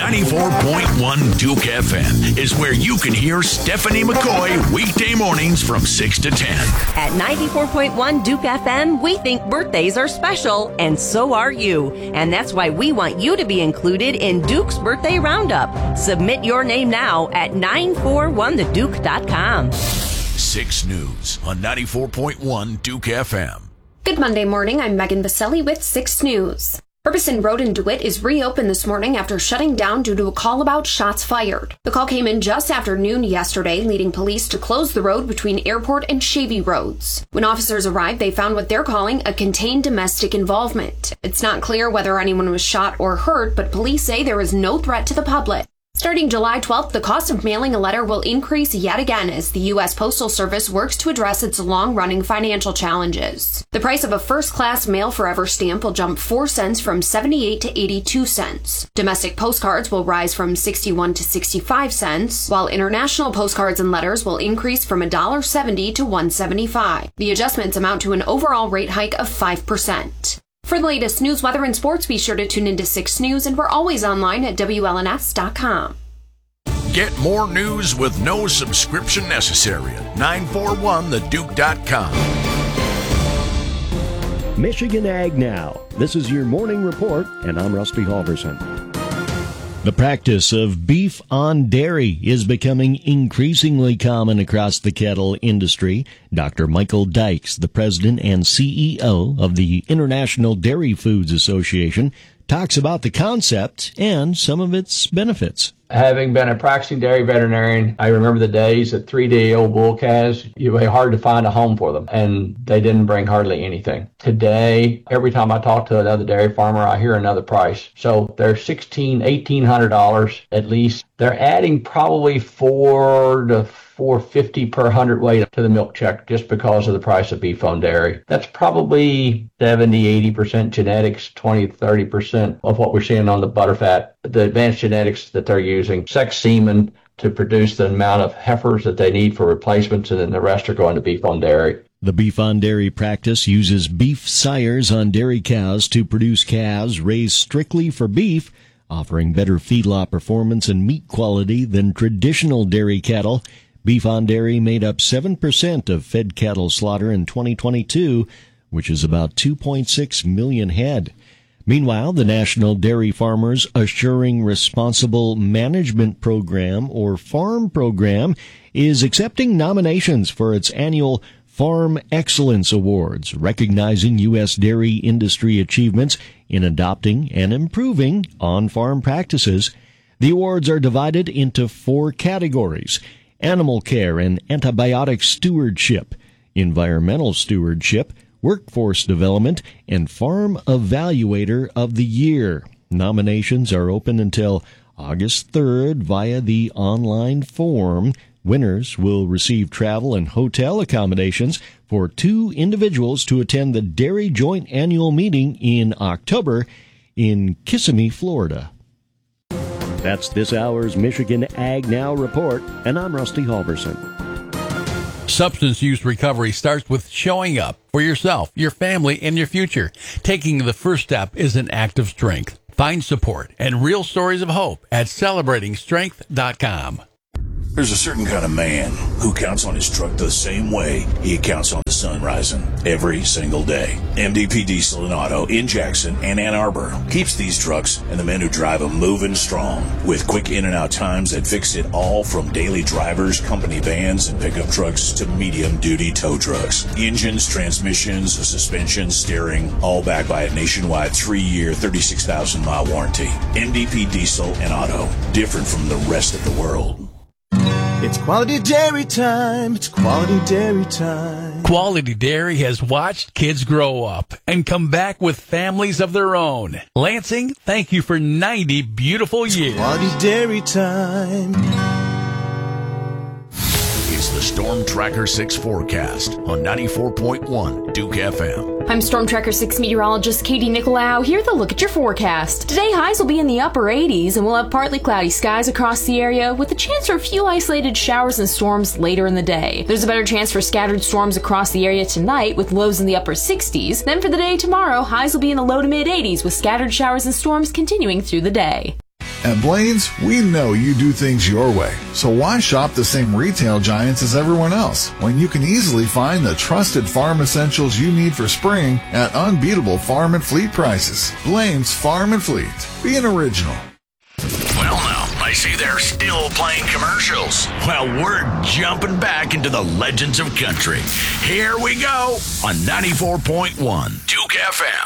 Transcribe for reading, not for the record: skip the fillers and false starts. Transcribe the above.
94.1 Duke FM is where you can hear Stephanie McCoy weekday mornings from 6 to 10. At 94.1 Duke FM, we think birthdays are special, and so are you. And that's why we want you to be included in Duke's Birthday Roundup. Submit your name now at 941theduke.com. 6 News on 94.1 Duke FM. Good Monday morning. I'm Megan Baselli with 6 News. Urbison Road in DeWitt is reopened this morning after shutting down due to a call about shots fired. The call came in just after noon yesterday, leading police to close the road between Airport and Shavey Roads. When officers arrived, they found what they're calling a contained domestic involvement. It's not clear whether anyone was shot or hurt, but police say there is no threat to the public. Starting July 12th, the cost of mailing a letter will increase yet again as the U.S. Postal Service works to address its long-running financial challenges. The price of a first-class Mail Forever stamp will jump 4 cents from 78 to 82 cents. Domestic postcards will rise from 61 to 65 cents, while international postcards and letters will increase from $1.70 to $1.75. The adjustments amount to an overall rate hike of 5%. For the latest news, weather, and sports, be sure to tune into 6 News, and we're always online at WLNS.com. Get more news with no subscription necessary at 941theduke.com. Michigan Ag Now. This is your morning report, and I'm Rusty Halverson. The practice of beef on dairy is becoming increasingly common across the cattle industry. Dr. Michael Dykes, the president and CEO of the International Dairy Foods Association, talks about the concept and some of its benefits. Having been a practicing dairy veterinarian, I remember the days that 3-day-old bull calves, it was hard to find a home for them, and they didn't bring hardly anything. Today, every time I talk to another dairy farmer, I hear another price. So they're $1,600, $1,800 at least. They're adding probably $400 to $450 per hundredweight to the milk check just because of the price of beef on dairy. That's probably 70-80% genetics, 20-30% of what we're seeing on the butterfat. The advanced genetics that they're using, sex semen to produce the amount of heifers that they need for replacements, and then the rest are going to beef on dairy. The beef on dairy practice uses beef sires on dairy cows to produce calves raised strictly for beef, offering better feedlot performance and meat quality than traditional dairy cattle. Beef on dairy made up 7% of fed cattle slaughter in 2022, which is about 2.6 million head. Meanwhile, the National Dairy Farmers Assuring Responsible Management Program, or FARM program, is accepting nominations for its annual Farm Excellence Awards, recognizing U.S. dairy industry achievements in adopting and improving on-farm practices. The awards are divided into 4 categories: animal care and antibiotic stewardship, environmental stewardship, workforce development, and Farm Evaluator of the Year. Nominations are open until August 3rd via the online form. Winners will receive travel and hotel accommodations for 2 individuals to attend the Dairy Joint Annual Meeting in October in Kissimmee, Florida. That's this hour's Michigan Ag Now report, and I'm Rusty Halverson. Substance use recovery starts with showing up for yourself, your family, and your future. Taking the first step is an act of strength. Find support and real stories of hope at celebratingstrength.com. There's a certain kind of man who counts on his truck the same way he counts on the sun rising every single day. MDP Diesel and Auto in Jackson and Ann Arbor keeps these trucks and the men who drive them moving strong with quick in and out times that fix it all, from daily drivers, company vans, and pickup trucks to medium duty tow trucks. Engines, transmissions, suspension, steering, all backed by a nationwide 3-year, 36,000-mile warranty. MDP Diesel and Auto, different from the rest of the world. It's quality dairy time. It's quality dairy time. Quality Dairy has watched kids grow up and come back with families of their own. Lansing, thank you for 90 beautiful years. Quality dairy time. It's the Storm Tracker 6 forecast on 94.1 Duke FM. I'm Storm Tracker 6 meteorologist Katie Nicolau. Here to look at your forecast. Today, highs will be in the upper 80s, and we'll have partly cloudy skies across the area with a chance for a few isolated showers and storms later in the day. There's a better chance for scattered storms across the area tonight with lows in the upper 60s. Then for the day tomorrow, highs will be in the low to mid 80s with scattered showers and storms continuing through the day. At Blaine's, we know you do things your way. So why shop the same retail giants as everyone else when you can easily find the trusted farm essentials you need for spring at unbeatable farm and fleet prices? Blaine's Farm and Fleet. Be an original. Well, now, I see they're still playing commercials. Well, we're jumping back into the legends of country. Here we go on 94.1 Duke FM.